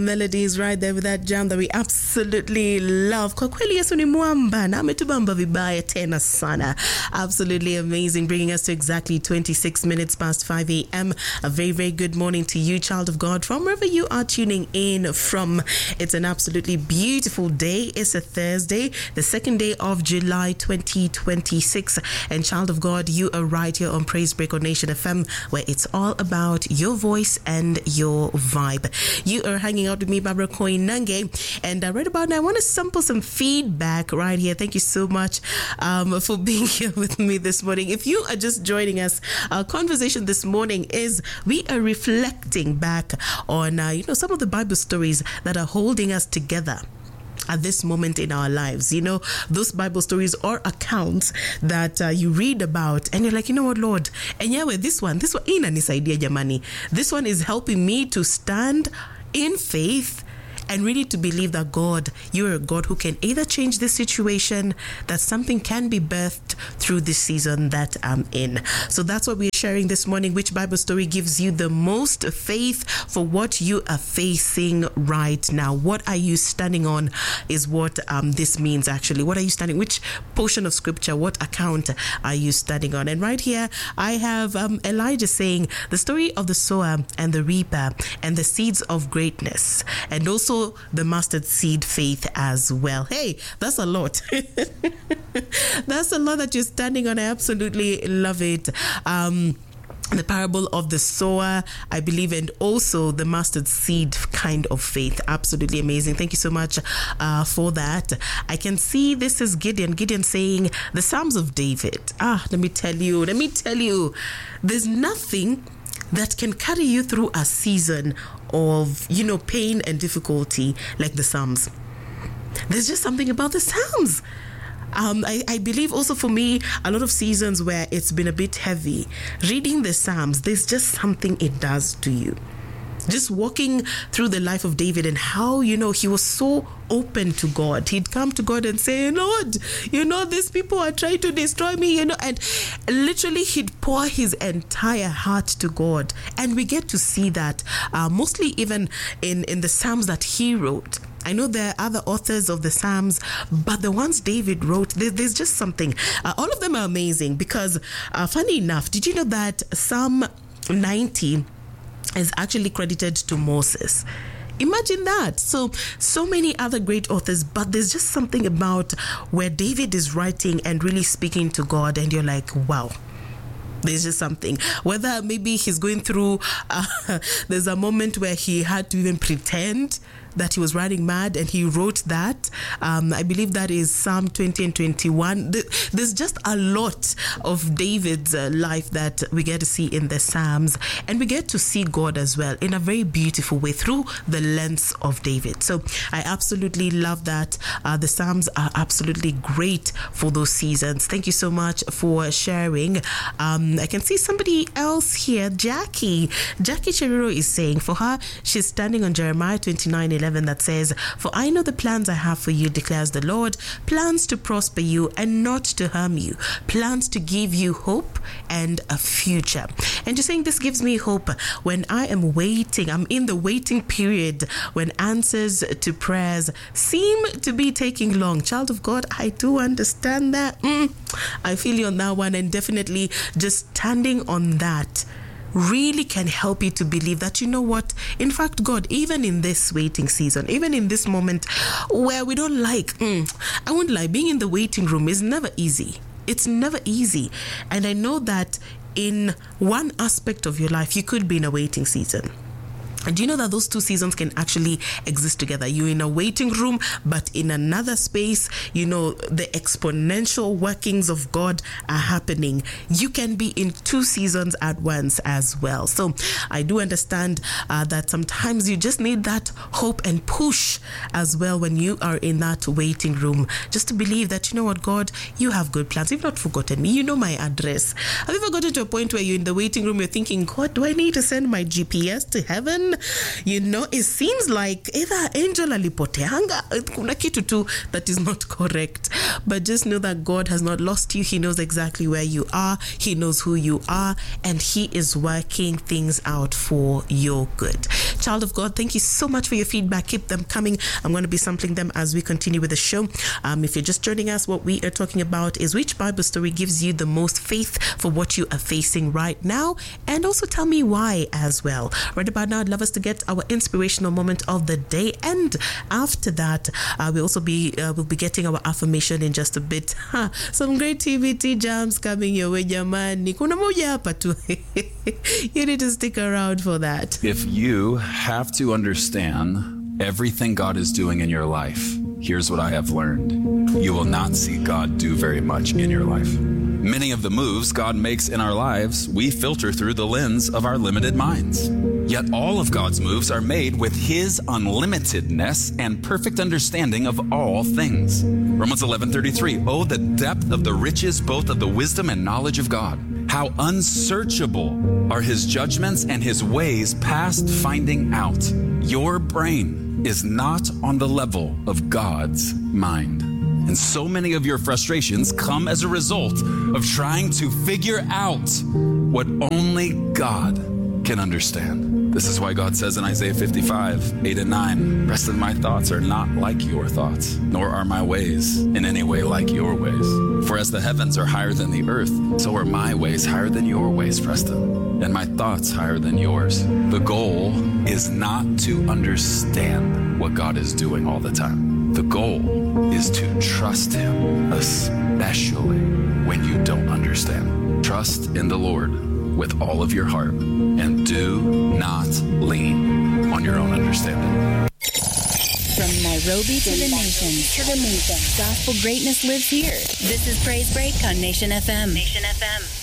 Melodies right there with that jam that we absolutely love. Kwa kweli Yesu ni mwamba na ametubamba vibaya tena sana. Absolutely amazing, bringing us to exactly 26 minutes past 5 a.m. A very, very good morning to you, child of God, from wherever you are tuning in from. It's an absolutely beautiful day. It's a Thursday, the 2nd day of July 2026. And child of God, you are right here on Praise Break on Nation FM, where it's all about your voice and your vibe. You are hanging out with me, Barbara Koinange, and right about now I want to sample some feedback right here. Thank you so much for being here with me this morning. If you are just joining us, our conversation this morning is we are reflecting back on some of the Bible stories that are holding us together at this moment in our lives. You know, those Bible stories or accounts that you read about and you're like, you know what, Lord, and yeah, this one inanisaidia jamani. This one is helping me to stand in faith and really to believe that God, you're a God who can either change this situation, that something can be birthed through this season that I'm in. So that's what we're sharing this morning. Which Bible story gives you the most faith for what you are facing right now? What are you standing on is what this means actually. What are you standing? Which portion of scripture, what account are you standing on? And right here, I have Elijah saying the story of the sower and the reaper and the seeds of greatness, and also the mustard seed faith as well. Hey, that's a lot. That's a lot that you're standing on. I absolutely love it. The parable of the sower, I believe, and also the mustard seed kind of faith. Absolutely amazing. Thank you so much for that. I can see this is Gideon saying the Psalms of David. Let me tell you, there's nothing that can carry you through a season of, pain and difficulty like the Psalms. There's just something about the Psalms. I believe also for me, a lot of seasons where it's been a bit heavy, reading the Psalms, there's just something it does to you. Just walking through the life of David and how, he was so open to God. He'd come to God and say, Lord, these people are trying to destroy me, and literally he'd pour his entire heart to God. And we get to see that mostly even in the Psalms that he wrote. I know there are other authors of the Psalms, but the ones David wrote, there's just something. All of them are amazing because, funny enough, did you know that Psalm 90 is actually credited to Moses? Imagine that. So many other great authors, but there's just something about where David is writing and really speaking to God, and you're like, wow. There's just something. Whether maybe he's going through, there's a moment where he had to even pretend that he was riding mad, and he wrote that. I believe that is Psalm 20 and 21. There's just a lot of David's life that we get to see in the Psalms, and we get to see God as well in a very beautiful way through the lens of David. So I absolutely love that. The Psalms are absolutely great for those seasons. Thank you so much for sharing. I can see somebody else here. Jackie Cheriro is saying for her, she's standing on Jeremiah 29:11 that says, for I know the plans I have for you, declares the Lord, plans to prosper you and not to harm you, plans to give you hope and a future. And you're saying this gives me hope when I am waiting. I'm in the waiting period when answers to prayers seem to be taking long. Child of God, I do understand that. I feel you on that one, and definitely just standing on that really can help you to believe that, what, in fact, God, even in this waiting season, even in this moment where we don't like, I won't lie, being in the waiting room is never easy. It's never easy. And I know that in one aspect of your life, you could be in a waiting season. And do you know that those two seasons can actually exist together? You're in a waiting room, but in another space, the exponential workings of God are happening. You can be in two seasons at once as well. So I do understand that sometimes you just need that hope and push as well when you are in that waiting room, just to believe that, what, God, you have good plans. You've not forgotten me. You know my address. Have you ever gotten to a point where you're in the waiting room, you're thinking, God, do I need to send my GPS to heaven? It seems like either angel alipoteanga, kuna kitu tu that is not correct. But just know that God has not lost you. He knows exactly where you are. He knows who you are, and He is working things out for your good. Child of God, thank you so much for your feedback. Keep them coming. I'm going to be sampling them as we continue with the show. If you're just joining us, what we are talking about is which Bible story gives you the most faith for what you are facing right now, and also tell me why as well. Right about now, I'd love us to get our inspirational moment of the day, and after that, we'll be getting our affirmation in just a bit. Some great TBT jams coming your way, jamani. Kuna moja hapa tu. You need to stick around for that. If you have to understand everything God is doing in your life, here's what I have learned. You will not see God do very much in your life. Many of the moves God makes in our lives, we filter through the lens of our limited minds. Yet all of God's moves are made with His unlimitedness and perfect understanding of all things. Romans 11:33, oh, the depth of the riches, both of the wisdom and knowledge of God. How unsearchable are His judgments and His ways past finding out. Your brain is not on the level of God's mind. And so many of your frustrations come as a result of trying to figure out what only God can understand. This is why God says in Isaiah 55:8-9, Preston, my thoughts are not like your thoughts, nor are my ways in any way like your ways. For as the heavens are higher than the earth, so are my ways higher than your ways, Preston, and my thoughts higher than yours. The goal is not to understand what God is doing all the time. The goal is to trust Him, especially when you don't understand. Trust in the Lord with all of your heart, and do not lean on your own understanding. From Nairobi to the nation, gospel greatness lives here. This is Praise Break on Nation FM. Nation FM.